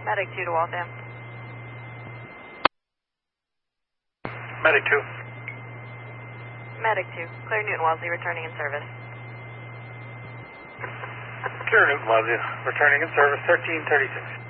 Medic 2 to Waltham. Medic 2. Medic 2, clear Newton Wellesley, returning in service. Clear Newton Wellesley, returning in service, 1336.